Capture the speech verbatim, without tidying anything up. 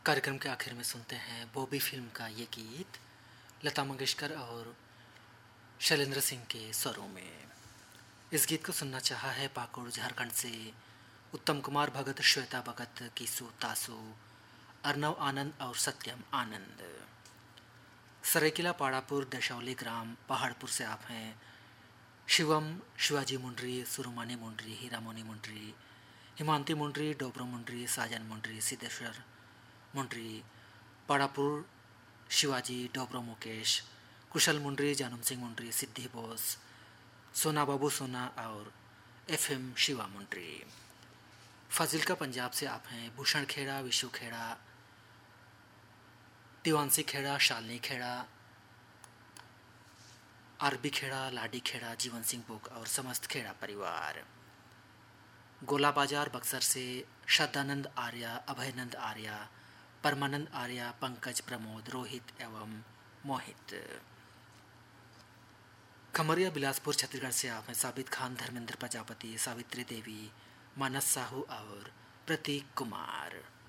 कार्यक्रम के आखिर में सुनते हैं बॉबी फिल्म का ये गीत लता मंगेशकर और शैलेंद्र सिंह के स्वरों में। इस गीत को सुनना चाहा है पाकुड़ झारखंड से उत्तम कुमार भगत, श्वेता भगत, कीसु तासु, अर्नव आनंद और सत्यम आनंद। सरेकिला पाड़ापुर, दशौली ग्राम, पहाड़पुर से आप हैं। शिवम, शिवाजी मुंड्री, सुरुमानी मुंड्री, हीरामोनी मुंड्री, हिमांति मुंड्री, डोबरो मुंड्री, साजन मुंड्री, सिद्धेश्वर मुंड्री, पाड़ापुर शिवाजी, डोबरो मुकेश, कुशल मुंड्री, जानम सिंह मुंड्री, सिद्धि बोस, सोना बाबू सोना और एफ एम शिवा मुंड्री। फाजिल्का पंजाब से आप हैं। भूषण खेड़ा, विशु खेड़ा, तिवांसी खेड़ा, शालिनी खेड़ा, आरबी खेड़ा, लाडी खेड़ा, जीवन सिंह बुक और समस्त खेड़ा परिवार। गोला बाजार बक्सर से श्रद्धानंद आर्या, अभयनंद आर्या, परमानंद आर्या, पंकज, प्रमोद, रोहित एवं मोहित। खमरिया बिलासपुर छत्तीसगढ़ से आप हैं। साबित खान, धर्मेंद्र प्रजापति, सावित्री देवी, मानस साहू और प्रतीक कुमार।